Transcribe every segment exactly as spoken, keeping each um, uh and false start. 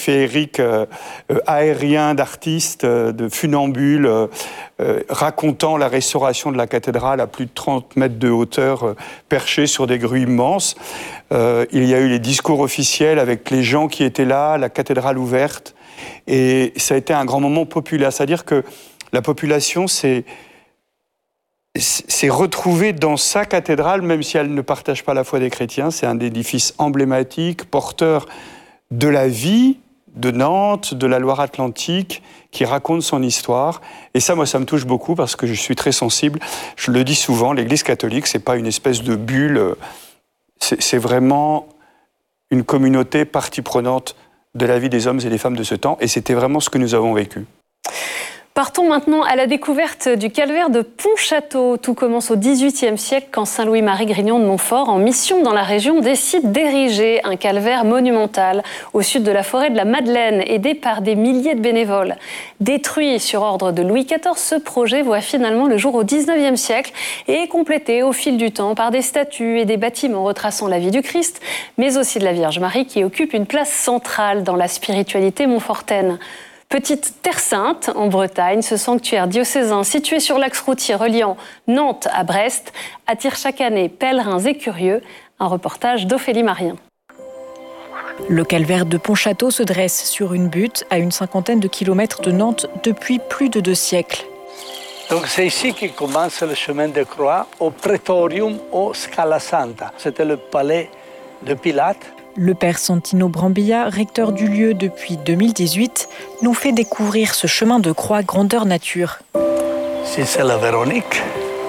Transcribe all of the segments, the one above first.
féerique euh, euh, aérien d'artistes, euh, de funambules, euh, euh, racontant la restauration de la cathédrale à plus de trente mètres de hauteur, euh, perchée sur des grues immenses. Euh, il y a eu les discours officiels avec les gens qui étaient là, la cathédrale ouverte, et ça a été un grand moment populaire. C'est-à-dire que la population s'est s'est retrouvée dans sa cathédrale, même si elle ne partage pas la foi des chrétiens. C'est un édifice emblématique, porteur de la vie de Nantes, de la Loire-Atlantique, qui raconte son histoire. Et ça, moi, ça me touche beaucoup parce que je suis très sensible. Je le dis souvent, l'Église catholique, c'est pas une espèce de bulle. C'est, c'est vraiment une communauté partie prenante de la vie des hommes et des femmes de ce temps. Et c'était vraiment ce que nous avons vécu. Partons maintenant à la découverte du calvaire de Pontchâteau. Tout commence au dix-huitième siècle quand Saint Louis-Marie Grignion de Montfort, en mission dans la région, décide d'ériger un calvaire monumental au sud de la forêt de la Madeleine, aidé par des milliers de bénévoles. Détruit sur ordre de Louis quatorze, ce projet voit finalement le jour au dix-neuvième siècle et est complété au fil du temps par des statues et des bâtiments retraçant la vie du Christ, mais aussi de la Vierge Marie qui occupe une place centrale dans la spiritualité montfortaine. Petite Terre Sainte, en Bretagne, ce sanctuaire diocésain situé sur l'axe routier reliant Nantes à Brest attire chaque année pèlerins et curieux. Un reportage d'Ophélie Marien. Le calvaire de Pontchâteau se dresse sur une butte à une cinquantaine de kilomètres de Nantes depuis plus de deux siècles. Donc c'est ici que commence le chemin de croix au Praetorium o Scala Santa. C'était le palais de Pilate. Le père Santino Brambilla, recteur du lieu depuis deux mille dix-huit, nous fait découvrir ce chemin de croix grandeur nature. Si c'est la Véronique.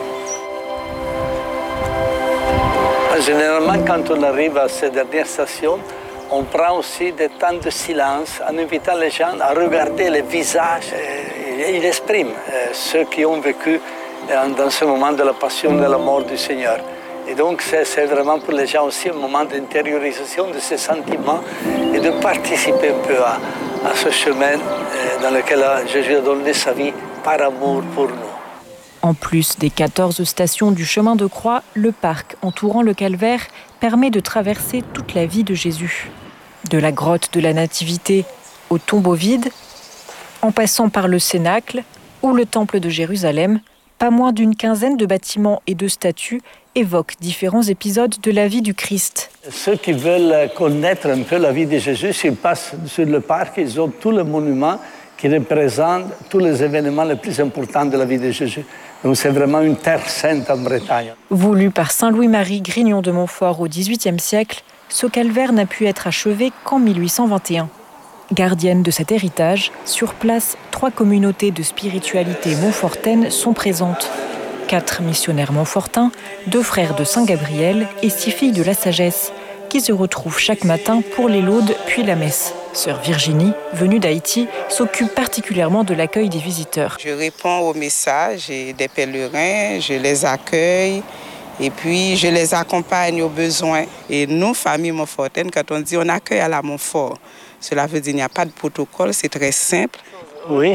Généralement, quand on arrive à ces dernières stations, on prend aussi des temps de silence en invitant les gens à regarder les visages. Il exprime ceux qui ont vécu dans ce moment de la passion et de la mort du Seigneur. Et donc, c'est, c'est vraiment pour les gens aussi un moment d'intériorisation de ces sentiments et de participer un peu à, à ce chemin dans lequel Jésus a donné sa vie par amour pour nous. En plus des quatorze stations du chemin de croix, le parc entourant le calvaire permet de traverser toute la vie de Jésus. De la grotte de la Nativité au tombeau vide, en passant par le Cénacle ou le temple de Jérusalem, pas moins d'une quinzaine de bâtiments et de statues évoquent différents épisodes de la vie du Christ. Ceux qui veulent connaître un peu la vie de Jésus, s'ils passent sur le parc, ils ont tous les monuments qui représentent tous les événements les plus importants de la vie de Jésus. Donc c'est vraiment une terre sainte en Bretagne. Voulu par Saint Louis-Marie Grignion de Montfort au dix-huitième siècle, ce calvaire n'a pu être achevé qu'en mille huit cent vingt et un. Gardienne de cet héritage, sur place, trois communautés de spiritualité montfortaine sont présentes. Quatre missionnaires montfortins, deux frères de Saint-Gabriel et six filles de la sagesse, qui se retrouvent chaque matin pour les laudes puis la messe. Sœur Virginie, venue d'Haïti, s'occupe particulièrement de l'accueil des visiteurs. Je réponds aux messages des pèlerins, je les accueille et puis je les accompagne aux besoins. Et nous, famille montfortaine, quand on dit on accueille à la Montfort, cela veut dire qu'il n'y a pas de protocole, c'est très simple. Oui.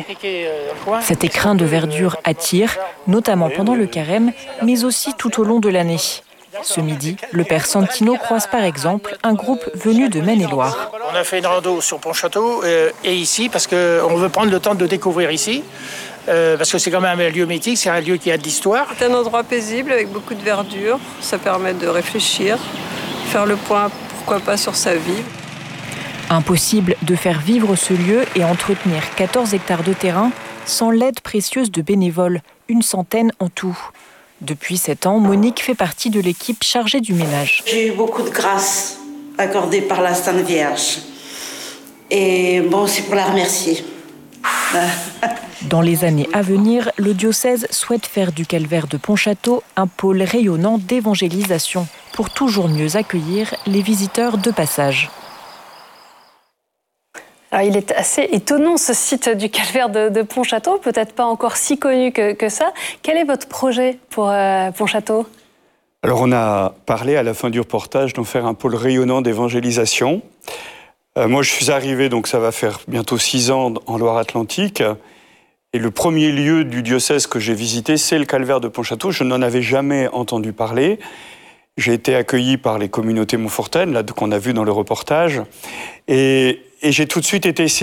Cet écrin de verdure attire, notamment pendant le carême, mais aussi tout au long de l'année. Ce midi, le père Santino croise par exemple un groupe venu de Maine-et-Loire. On a fait une rando sur Pontchâteau euh, et ici parce qu'on veut prendre le temps de découvrir ici. Euh, parce que c'est quand même un lieu mythique, c'est un lieu qui a de l'histoire. C'est un endroit paisible avec beaucoup de verdure. Ça permet de réfléchir, faire le point, pourquoi pas, sur sa vie. Impossible de faire vivre ce lieu et entretenir quatorze hectares de terrain sans l'aide précieuse de bénévoles, une centaine en tout. Depuis sept ans, Monique fait partie de l'équipe chargée du ménage. J'ai eu beaucoup de grâce accordée par la Sainte Vierge. Et bon, c'est pour la remercier. Dans les années à venir, le diocèse souhaite faire du calvaire de Pontchâteau un pôle rayonnant d'évangélisation pour toujours mieux accueillir les visiteurs de passage. Alors, il est assez étonnant ce site du calvaire de, de Pontchâteau, peut-être pas encore si connu que, que ça. Quel est votre projet pour euh, Pontchâteau ? Alors on a parlé à la fin du reportage d'en faire un pôle rayonnant d'évangélisation. Euh, moi je suis arrivé, donc ça va faire bientôt six ans en Loire-Atlantique. Et le premier lieu du diocèse que j'ai visité, c'est le calvaire de Pontchâteau. Je n'en avais jamais entendu parler. J'ai été accueilli par les communautés montfortaines, là, qu'on a vu dans le reportage. Et, et j'ai tout de suite été